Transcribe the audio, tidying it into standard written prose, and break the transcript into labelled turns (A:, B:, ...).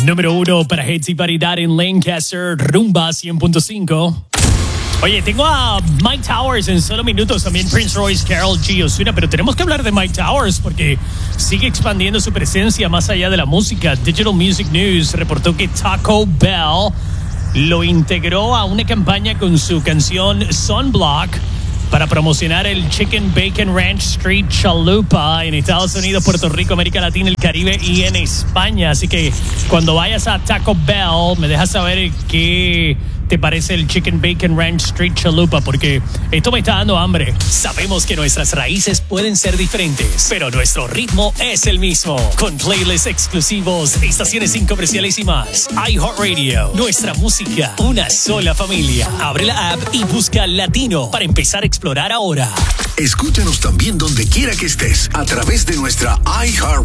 A: Número 1 para Hits y Variedad en Lancaster, Rumba 100.5. Oye, tengo a Mike Towers en solo minutos, también Prince Royce, Karol G, Ozuna, pero tenemos que hablar de Mike Towers porque sigue expandiendo su presencia más allá de la música. Digital Music News reportó que Taco Bell lo integró a una campaña con su canción Sunblock para promocionar el Chicken Bacon Ranch Street Chalupa en Estados Unidos, Puerto Rico, América Latina, el Caribe y en España. Así que cuando vayas a Taco Bell, me dejas saber qué te parece el Chicken Bacon Ranch Street Chalupa, porque esto me está dando hambre. Sabemos que nuestras raíces pueden ser diferentes, pero nuestro ritmo es el mismo. Con playlists exclusivos, estaciones sin comerciales y más. iHeartRadio, nuestra música, una sola familia. Abre la app y busca Latino para empezar a explorar ahora.
B: Escúchanos también donde quiera que estés a través de nuestra iHeartRadio